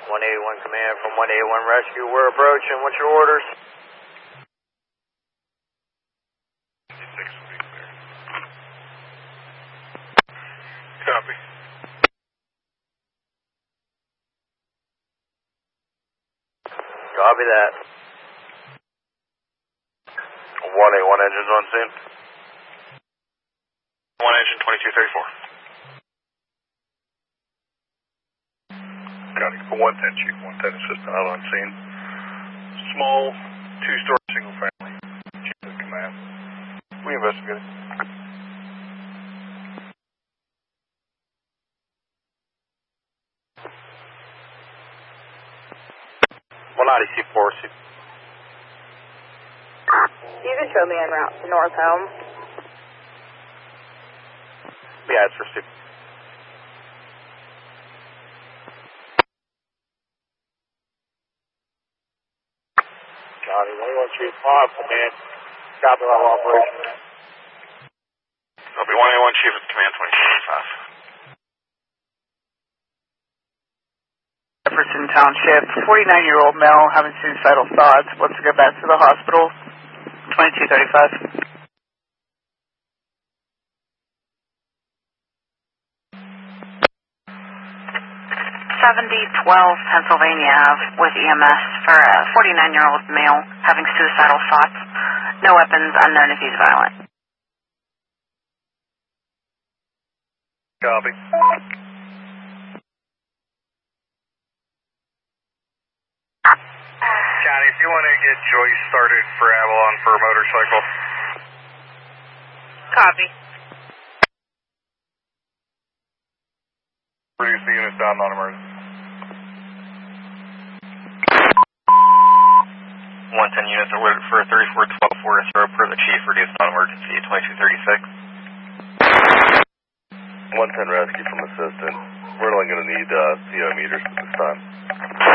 181 command from 181 rescue. We're approaching. What's your orders? 6 will be clear. Copy. Copy that. 181 engines on scene. 1 engine 2234. County for 110 Chief, 110 assistant out on scene. Small, 2-story single family. Chief of command. We investigated. 190 C4. You can show me en route to North Home. Yeah, it's received. Johnny, 181 Chief, on command. Copy level operation. Copy 181 Chief at command 2235. Jefferson Township, 49-year-old male having suicidal thoughts, wants to go back to the hospital, 2235. 7012 Pennsylvania Ave with EMS for a 49-year-old male having suicidal thoughts. No weapons, unknown if he's violent. Copy. County, if you want to get Joyce started for Avalon for a motorcycle. Copy. Reduce the units down non-emergency. 110 units are ordered for 3412 Forest Road per the chief, reduced non-emergency 2236. 110 rescue from assistant. We're only going to need CO meters at this time.